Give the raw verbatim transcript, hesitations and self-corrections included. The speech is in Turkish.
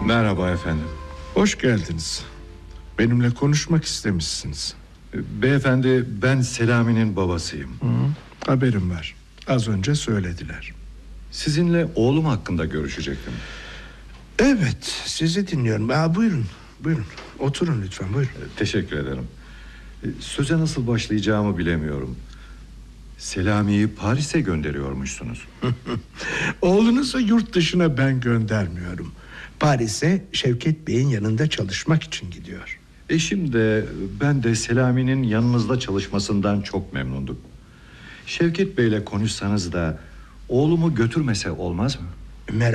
Merhaba efendim. Hoş geldiniz. Benimle konuşmak istemişsiniz. Beyefendi, ben Selami'nin babasıyım. Hı, haberim var. Az önce söylediler. Sizinle oğlum hakkında görüşecektim. Evet, sizi dinliyorum. Aa, buyurun, buyurun. Oturun lütfen, buyurun. Teşekkür ederim. Söze nasıl başlayacağımı bilemiyorum. Selami'yi Paris'e gönderiyormuşsunuz. Oğlunuzu yurt dışına ben göndermiyorum. Paris'e Şevket Bey'in yanında çalışmak için gidiyor. Eşim de ben de Selami'nin yanınızda çalışmasından çok memnunduk. Şevket Bey'le konuşsanız da oğlumu götürmese olmaz mı? Merak